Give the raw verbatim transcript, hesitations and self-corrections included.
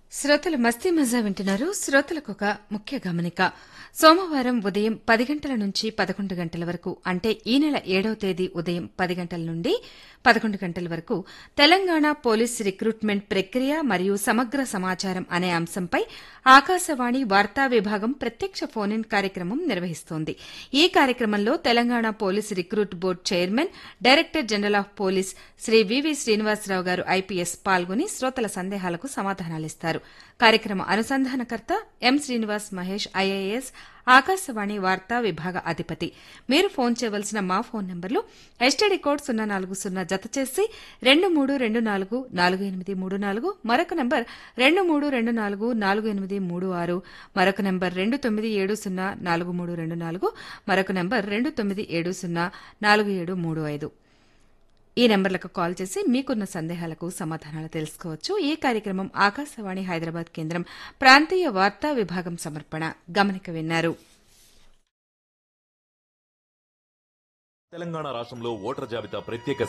శ్రోతలు మస్తీ మజా వింటున్నారు. శ్రోతలకు ఒక ముఖ్య గమనిక. సోమవారం ఉదయం పది గంటల నుంచి పదకొండు గంటల వరకు, అంటే ఈ నెల ఏడవ తేదీ ఉదయం పది గంటల నుండి పదకొండు గంటల వరకు తెలంగాణ పోలీస్ రిక్రూట్మెంట్ ప్రక్రియ మరియు సమగ్ర సమాచారం అనే అంశంపై ఆకాశవాణి వార్తా విభాగం ప్రత్యక్ష ఫోన్ ఇన్ కార్యక్రమం నిర్వహిస్తోంది. ఈ కార్యక్రమంలో Telangana police recruit board chairman, director general of police Shri వివి శ్రీనివాసరావు గారు ఐపీఎస్ పాల్గొని శ్రోతల సందేహాలకు సమాధానాలిస్తారు. కార్యక్రమ అనుసంధానకర్త ఎం శ్రీనివాస్ మహేష్ ఐఏఎస్, ఆకాశవాణి వార్తా విభాగ అధిపతి. మీరు ఫోన్ చేయవలసిన మా ఫోన్ నంబర్లు ఎస్టీడీ కోడ్ సున్నా నాలుగు సున్నా జత చేసి రెండు మూడు రెండు నాలుగు నాలుగు ఎనిమిది మూడు నాలుగు, మరొక నంబర్ రెండు మూడు రెండు నాలుగు నాలుగు ఎనిమిది మూడు ఆరు, మరొక నంబర్ రెండు తొమ్మిది ఏడు సున్నా నాలుగు మూడు రెండు నాలుగు, మరొక నంబర్ రెండు తొమ్మిది ఏడు సున్నా నాలుగు ఏడు మూడు ఐదు. ఈ నెంబర్లకు కాల్ చేసి మీకున్న సందేహాలకు సమాధానాలు తెలుసుకోవచ్చు. ఈ కార్యక్రమం ఆకాశవాణి హైదరాబాద్ కేంద్రం ప్రాంతీయ వార్తా విభాగం సమర్పణ. గమనిక విన్నారు. తెలంగాణ రాష్ట్రంలో ఓటర్ జాబితా ప్రత్యేక